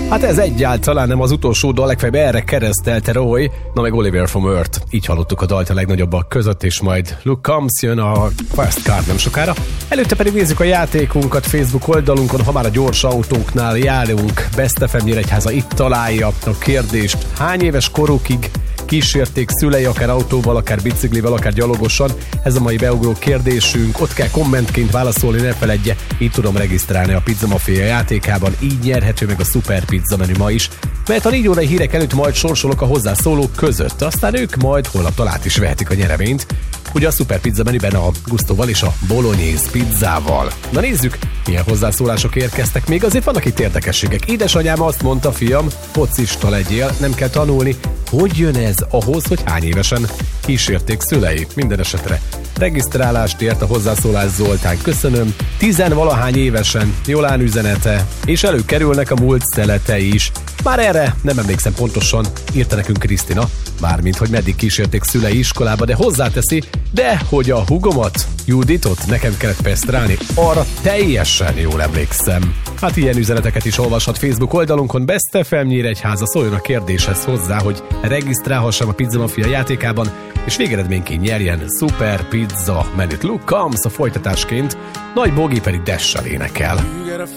Hát ez egyáltalán nem az utolsó dal, legfeljebb erre keresztelte Roy, na meg Oliver from Earth. Így hallottuk a dalt a legnagyobbak között, és majd Luke Combs jön a Fast Car nem sokára. Előtte pedig nézzük a játékunkat Facebook oldalunkon, ha már a gyors autóknál járunk. Best FM Nyíregyháza itt találja a kérdést. Hány éves korukig kísérték szülei, akár autóval, akár biciklivel, akár gyalogosan? Ez a mai beugró kérdésünk. Ott kell kommentként válaszolni, ne feledje, így tudom regisztrálni a Pizza Mafia játékában, így nyerhető meg a Super Pizza menü ma is, mert a 4 órai hírek előtt majd sorsolok a hozzászólók között, aztán ők majd holnaptól át is vehetik a nyereményt, ugye a Super Pizza menüben a Gusztóval és a Bolognese pizzával. Na nézzük, milyen hozzászólások érkeztek, még azért vannak itt érdekességek. Édesanyám azt mondta, fiam, focista legyél, nem kell tanulni. Hogy jön ez ahhoz, hogy hány évesen kísérték szülei? Minden esetre regisztrálást ért a hozzászólás Zoltán, köszönöm. 10-valahány évesen, Jolán üzenete, és előkerülnek a múlt szeletei is. Már erre nem emlékszem pontosan, írta nekünk Krisztina, mármint hogy meddig kísérték szülei iskolába, de hozzáteszi, de hogy a hugomat, Juditot nekem kellett pesztrálni, arra teljesen jól emlékszem. Hát ilyen üzeneteket is olvashat Facebook oldalunkon. Best FM Nyíregyháza, szóljon a kérdéshez hozzá, hogy regisztrálhassam a Pizza Mafia játékában, és végeredményként nyerjen Super Pizza menüt. Luke Combs a folytatásként, Nagy Bogi pedig Dash-sel énekel.